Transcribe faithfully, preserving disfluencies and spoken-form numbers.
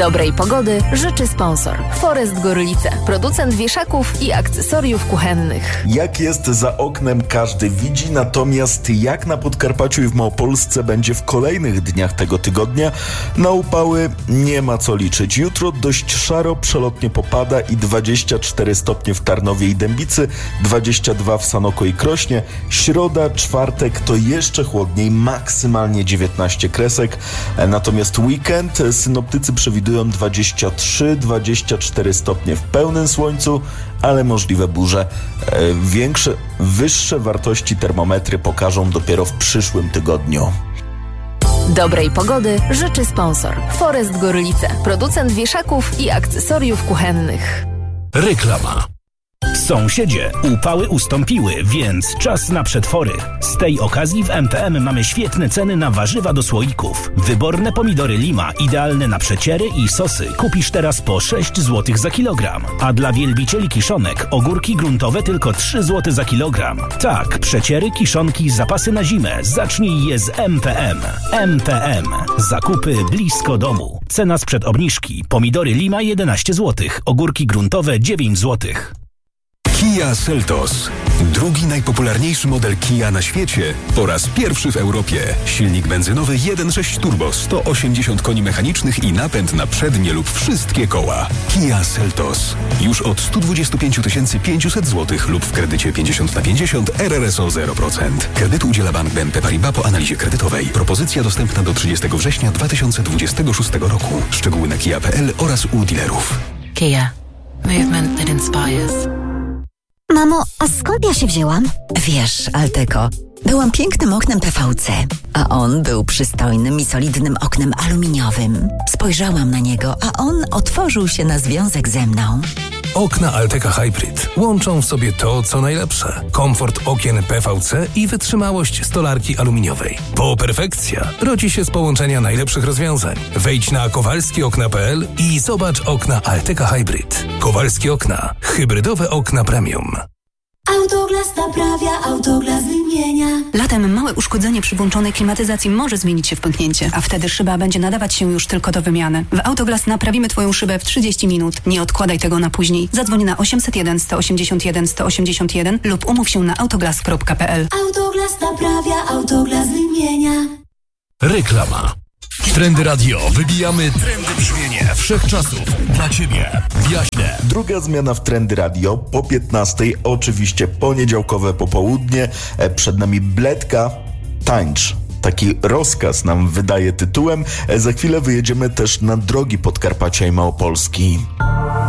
Dobrej pogody życzy sponsor Forest Gorlice, producent wieszaków i akcesoriów kuchennych. Jak jest za oknem, każdy widzi, natomiast jak na Podkarpaciu i w Małopolsce będzie w kolejnych dniach tego tygodnia, na upały nie ma co liczyć. Jutro dość szaro, przelotnie popada i dwadzieścia cztery stopnie w Tarnowie i Dębicy, dwadzieścia dwa w Sanoko i Krośnie. Środa, czwartek to jeszcze chłodniej, maksymalnie dziewiętnaście kresek. Natomiast weekend synoptycy przewidują dwadzieścia trzy dwadzieścia cztery stopnie w pełnym słońcu, ale możliwe burze. Większe, wyższe wartości termometry pokażą dopiero w przyszłym tygodniu. Dobrej pogody życzy sponsor Forest Gorlice, producent wieszaków i akcesoriów kuchennych. Reklama. Sąsiedzie, upały ustąpiły, więc czas na przetwory. Z tej okazji w M P M mamy świetne ceny na warzywa do słoików. Wyborne pomidory Lima, idealne na przeciery i sosy, kupisz teraz po sześć złotych za kilogram. A dla wielbicieli kiszonek ogórki gruntowe tylko trzy złote za kilogram. Tak, przeciery, kiszonki, zapasy na zimę. Zacznij je z M P M. M P M. Zakupy blisko domu. Cena sprzed obniżki. Pomidory Lima jedenaście złotych, ogórki gruntowe dziewięć złotych. Kia Seltos. Drugi najpopularniejszy model Kia na świecie po raz pierwszy w Europie. Silnik benzynowy jeden przecinek sześć turbo, sto osiemdziesiąt koni mechanicznych i napęd na przednie lub wszystkie koła. Kia Seltos. Już od sto dwadzieścia pięć tysięcy pięćset złotych lub w kredycie pięćdziesiąt na pięćdziesiąt, R R S O zero procent. Kredytu udziela Bank B N P Paribas po analizie kredytowej. Propozycja dostępna do trzydziestego września dwa tysiące dwudziestego szóstego roku. Szczegóły na kia kropka p l oraz u dealerów. Kia. Movement that inspires. Mamo, a skąd ja się wzięłam? Wiesz, Alteco, byłam pięknym oknem P V C, a on był przystojnym i solidnym oknem aluminiowym. Spojrzałam na niego, a on otworzył się na związek ze mną. Okna Alteca Hybrid łączą w sobie to, co najlepsze. Komfort okien P V C i wytrzymałość stolarki aluminiowej. Po perfekcja rodzi się z połączenia najlepszych rozwiązań. Wejdź na kowalski okna kropka p l i zobacz okna Alteca Hybrid. Kowalskie okna. Hybrydowe okna premium. Autoglas naprawia, Autoglas wymienia. Latem małe uszkodzenie przy włączonej klimatyzacji może zmienić się w pęknięcie, a wtedy szyba będzie nadawać się już tylko do wymiany. W Autoglas naprawimy Twoją szybę w trzydzieści minut. Nie odkładaj tego na później. Zadzwoń na osiemset jeden sto osiemdziesiąt jeden sto osiemdziesiąt jeden lub umów się na autoglas kropka p l. Autoglas naprawia, Autoglas wymienia. Reklama. Trendy Radio. Wybijamy trendy brzmienie wszechczasów. Dla Ciebie. W Jaśnie. Druga zmiana w Trendy Radio po piętnastej. Oczywiście poniedziałkowe popołudnie. Przed nami Bledka. Tańcz. Taki rozkaz nam wydaje tytułem. Za chwilę wyjedziemy też na drogi Podkarpacia i Małopolski.